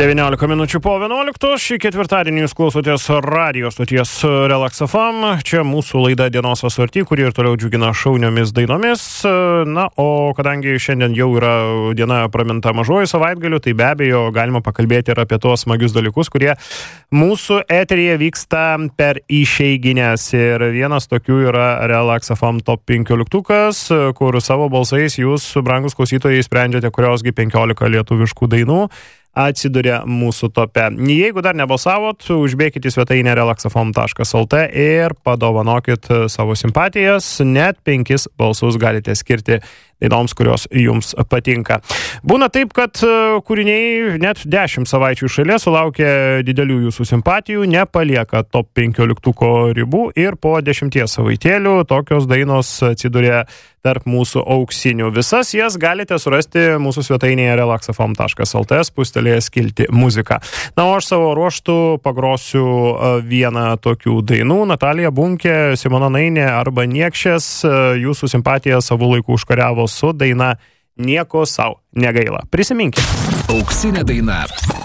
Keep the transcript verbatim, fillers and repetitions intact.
devyniolika minučių po vienuoliktos. Šį ketvirtadienį jūs klausotės radio stoties Relax F M. Čia mūsų laida Dienos assorti, kuri ir toliau džiugina šauniomis dainomis. Na, o kadangi šiandien jau yra diena praminta mažuoju savaitgaliu, tai be abejo galima pakalbėti ir apie tuos smagius dalykus, kurie mūsų eteryje vyksta per išeiginės. Ir vienas tokių yra Relax F M top penkioliktukas, kur savo balsais jūs, brangus klausytojai, sprendžiate, kuriosgi penkiolika lietuviškų dainų atsiduria mūsų tope. Jeigu dar nebalsavot, užbėkite į svetainę relax f m taškas l t ir padovanokit savo simpatijas. Net penkis balsus galite skirti dainoms, kurios jums patinka. Būna taip, kad kūriniai net dešimt savaičių šalia sulaukia didelių jūsų simpatijų, nepalieka top penkioliktuko ribų ir po dešimties savaitėlių tokios dainos atsiduria tarp mūsų auksinių. Visas jas galite surasti mūsų svetainėje relax f m taškas l t, spustelėje skilti muziką. Na, o aš savo ruoštų pagrosiu vieną tokių dainų. Natalija Bunkė, Simona Nainė arba Niekšės jūsų simpatiją savo laiku užkariavo su daina Nieko sau negaila. Prisiminkite. Auksinė daina.